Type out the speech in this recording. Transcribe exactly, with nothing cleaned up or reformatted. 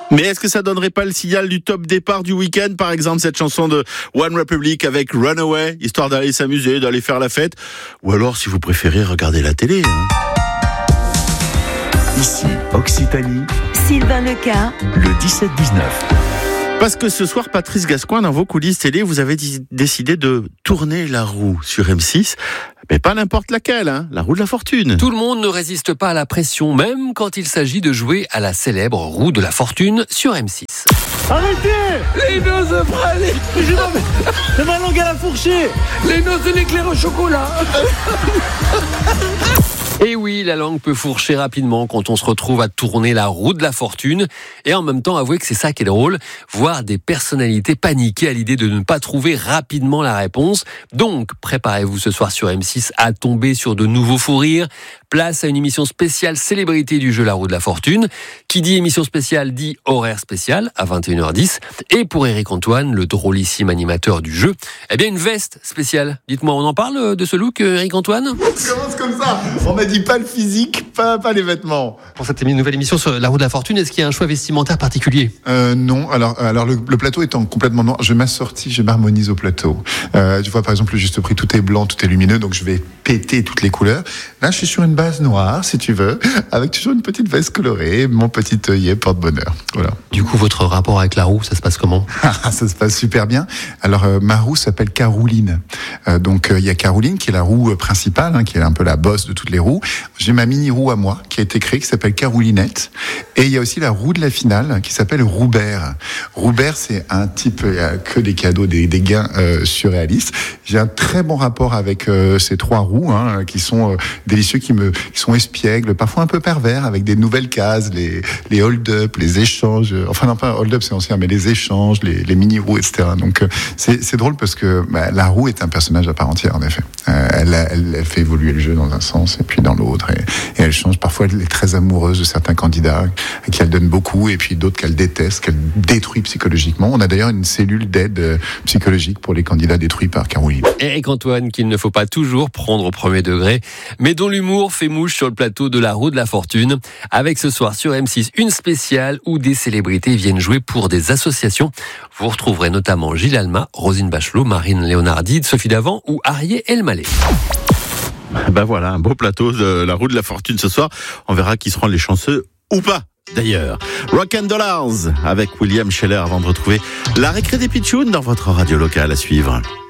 Mais est-ce que ça donnerait pas le signal du top départ du week-end, par exemple, cette chanson de One Republic avec Runaway, histoire d'aller s'amuser, d'aller faire la fête, ou alors, si vous préférez, regarder la télé. Hein. Ici, Occitanie, Sylvain Leca, le dix-sept dix-neuf. Parce que ce soir, Patrice Gascoigne, dans vos coulisses télé, vous avez d- décidé de tourner la roue sur M six, mais pas n'importe laquelle, hein, la roue de la fortune. Tout le monde ne résiste pas à la pression, même quand il s'agit de jouer à la célèbre roue de la fortune sur M six. Arrêtez! Les noces de pralé! C'est ma langue à la fourchée! Les noces de l'éclair au chocolat! Et oui, la langue peut fourcher rapidement quand on se retrouve à tourner la roue de la fortune. Et en même temps, avouez que c'est ça qui est drôle, voir des personnalités paniquer à l'idée de ne pas trouver rapidement la réponse. Donc, préparez-vous ce soir sur M six à tomber sur de nouveaux fous rires. Place à une émission spéciale célébrité du jeu La Roue de la Fortune. Qui dit émission spéciale dit horaire spécial à vingt et une heures dix. Et pour Éric Antoine, le drôlissime animateur du jeu, eh bien une veste spéciale. Dites-moi, on en parle de ce look, Éric Antoine ? On commence comme ça. On m'a dit pas le physique, pas, pas les vêtements. Pour cette nouvelle émission sur La Roue de la Fortune, est-ce qu'il y a un choix vestimentaire particulier ? Euh, non. Alors, alors le, le plateau étant complètement noir, je m'assortis, je m'harmonise au plateau. Euh, tu vois, par exemple, le juste prix, tout est blanc, tout est lumineux, donc je vais péter toutes les couleurs. Là, je suis sur une base noire, si tu veux, avec toujours une petite veste colorée, mon petit œillet porte-bonheur. Voilà. Du coup, votre rapport avec la roue, ça se passe comment ? Ça se passe super bien. Alors, euh, ma roue s'appelle Carouline. Euh, donc, il euh, y a Carouline qui est la roue principale, hein, qui est un peu la bosse de toutes les roues. J'ai ma mini roue à moi qui a été créée, qui s'appelle Caroulinette. Et il y a aussi la roue de la finale qui s'appelle Roubert. Roubert, c'est un type, il n'y a que des cadeaux, des, des gains euh, surréalistes. J'ai un très bon rapport avec euh, ces trois roues, hein, qui sont euh, délicieux, qui me, qui sont espiègles, parfois un peu pervers, avec des nouvelles cases, les, les hold-up, les échanges. Enfin non, pas hold-up, c'est ancien, mais les échanges, les, les mini roues, et cetera. Donc euh, c'est, c'est drôle parce que bah, la roue est un personnage à part entière, en effet. Euh, elle, elle, elle fait évoluer le jeu dans un sens et puis dans l'autre. Et, et elle change. Parfois, elle est très amoureuse de certains candidats à qui elle donne beaucoup, et puis d'autres qu'elle déteste, qu'elle détruit psychologiquement. On a d'ailleurs une cellule d'aide psychologique pour les candidats détruits par Carouline. Éric Antoine, qu'il ne faut pas toujours prendre au premier degré, mais dont l'humour fait mouche sur le plateau de La Roue de la Fortune. Avec ce soir sur M six, une spéciale où des célébrités viennent jouer pour des associations. Vous retrouverez notamment Gilles Alma, Rosine Bachelot, Marine Léonardi, Sophie Davant ou Arié Elmaleh. Ben voilà, un beau plateau de La Roue de la Fortune ce soir. On verra qui seront les chanceux ou pas. D'ailleurs, Rock and Dollars avec William Scheller avant de retrouver la récré des pitchouns dans votre radio locale à suivre.